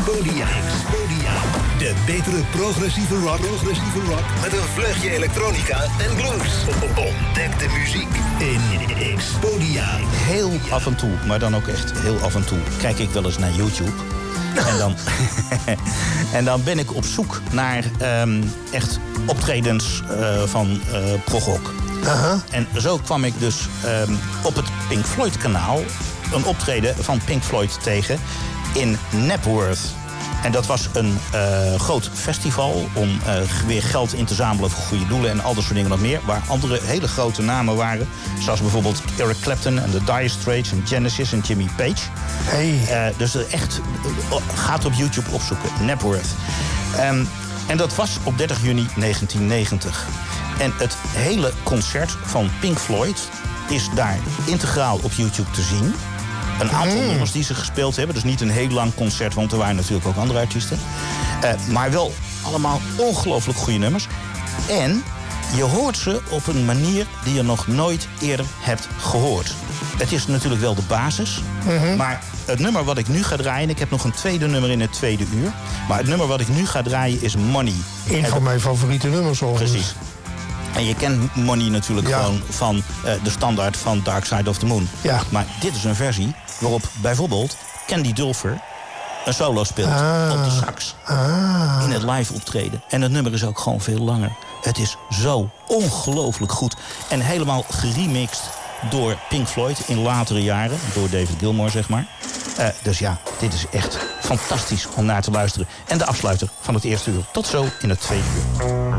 Expodia. De betere progressieve rock met een vleugje elektronica en blues. Ontdek de muziek in Expodia. Heel af en toe, maar dan ook echt heel af en toe, kijk ik wel eens naar YouTube. En dan ben ik op zoek naar echt optredens van progrock. En zo kwam ik dus op het Pink Floyd kanaal een optreden van Pink Floyd tegen in Knapworth. En dat was een groot festival om weer geld in te zamelen voor goede doelen en al dat soort dingen nog meer. Waar andere hele grote namen waren. Zoals bijvoorbeeld Eric Clapton en The Dire Straits en Genesis en Jimmy Page. Hey. Dus echt, gaat op YouTube opzoeken. Knapworth. En dat was op 30 juni 1990. En het hele concert van Pink Floyd is daar integraal op YouTube te zien. Een aantal nummers die ze gespeeld hebben. Dus niet een heel lang concert, want er waren natuurlijk ook andere artiesten. Maar wel allemaal ongelooflijk goede nummers. En je hoort ze op een manier die je nog nooit eerder hebt gehoord. Het is natuurlijk wel de basis. Maar het nummer wat ik nu ga draaien... ik heb nog een tweede nummer in het tweede uur. Maar het nummer wat ik nu ga draaien is Money. Een van mijn favoriete nummers. Precies. En je kent Money natuurlijk gewoon van de standaard van Dark Side of the Moon. Ja. Maar dit is een versie waarop bijvoorbeeld Candy Dulfer een solo speelt op de sax. In het live optreden. En het nummer is ook gewoon veel langer. Het is zo ongelooflijk goed. En helemaal geremixed door Pink Floyd in latere jaren. Door David Gilmour, zeg maar. Dus ja, dit is echt fantastisch om naar te luisteren. En de afsluiter van het eerste uur. Tot zo in het tweede uur.